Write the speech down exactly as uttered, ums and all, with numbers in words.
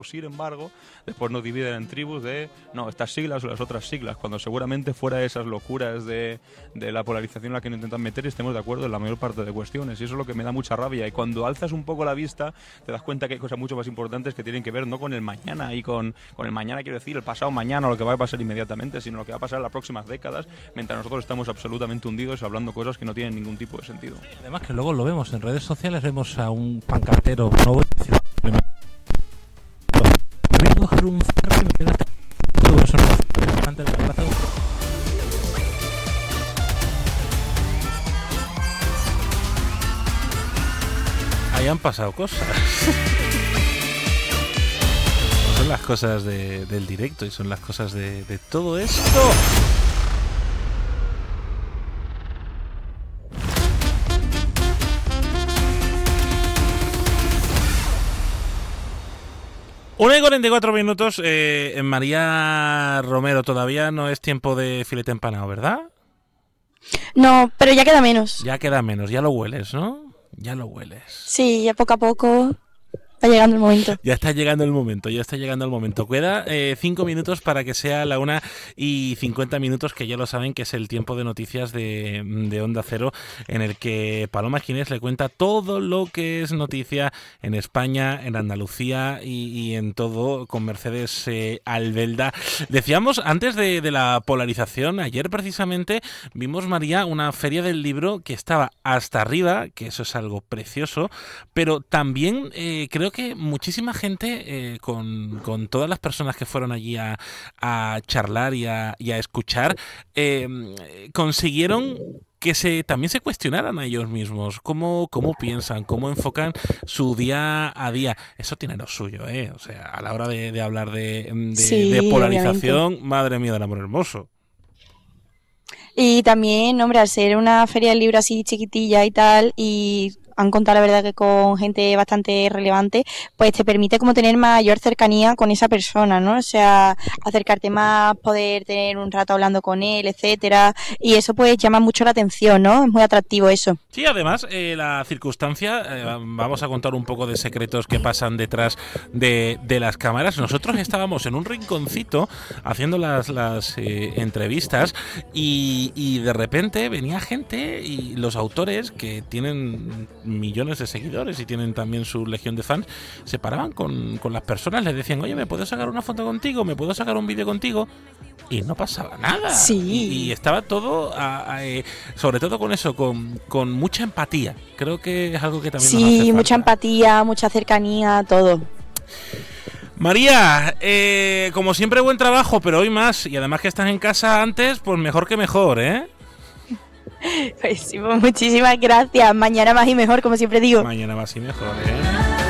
Sin embargo, después nos dividen en tribus de, no, estas siglas o las otras siglas, cuando seguramente fuera de esas locuras de, de la polarización en la que nos intentan meter, estemos de acuerdo en la mayor parte de cuestiones, y eso es lo que me da mucha rabia. Y cuando alzas un poco la vista, te das cuenta que hay cosas mucho más importantes que tienen que ver no con el mañana, y con, con el mañana quiero decir el pasado mañana o lo que va a pasar inmediatamente, sino lo que va a pasar en las próximas décadas, mientras nosotros estamos absolutamente hundidos hably cosas que no tienen ningún tipo de sentido. Además que luego lo vemos en redes sociales, vemos a un pancartero, no voy a decir, voy a coger un ferro y me quedo hasta todo eso antes del plazo. Ahí han pasado cosas. Son las cosas de, del directo y son las cosas de, de todo esto. una y cuarenta y cuatro minutos, eh, María Romero, todavía no es tiempo de filete empanado, ¿verdad? No, pero ya queda menos. Ya queda menos, ya lo hueles, ¿no? Ya lo hueles. Sí, ya poco a poco está llegando el momento. Ya está llegando el momento, ya está llegando el momento. Queda eh, cinco minutos para que sea la una y cincuenta minutos, que ya lo saben que es el tiempo de noticias de, de Onda Cero, en el que Paloma Ginés le cuenta todo lo que es noticia en España, en Andalucía y, y en todo, con Mercedes eh, Albelda. Decíamos, antes de, de la polarización, ayer precisamente vimos, María, una feria del libro que estaba hasta arriba, que eso es algo precioso, pero también eh, creo que muchísima gente, eh, con, con todas las personas que fueron allí a, a charlar y a, y a escuchar, eh, consiguieron que se también se cuestionaran a ellos mismos, cómo, cómo piensan, cómo enfocan su día a día. Eso tiene lo suyo, ¿eh? O sea, a la hora de, de hablar de, de, sí, de polarización, obviamente. Madre mía del amor hermoso. Y también, hombre, al ser una feria del libro así chiquitilla y tal, y han contado la verdad que con gente bastante relevante, pues te permite como tener mayor cercanía con esa persona, ¿no? O sea, acercarte más, poder tener un rato hablando con él, etcétera, y eso pues llama mucho la atención, ¿no? Es muy atractivo eso. Sí, además, eh, la circunstancia, eh, vamos a contar un poco de secretos que pasan detrás de, de las cámaras. Nosotros estábamos en un rinconcito haciendo las, las eh, entrevistas y, y de repente venía gente y los autores, que tienen millones de seguidores y tienen también su legión de fans, se paraban con, con las personas, les decían, oye, ¿me puedo sacar una foto contigo? ¿Me puedo sacar un vídeo contigo? Y no pasaba nada. Sí. Y, y estaba todo, a, a, eh, sobre todo con eso, con, con mucha empatía. Creo que es algo que también sí, nos hace falta. Mucha empatía, mucha cercanía, todo. María, eh, como siempre, buen trabajo, pero hoy más. Y además que estás en casa antes, pues mejor que mejor, ¿eh? Pues sí, pues muchísimas gracias. Mañana más y mejor, como siempre digo. Mañana más y mejor, ¿eh?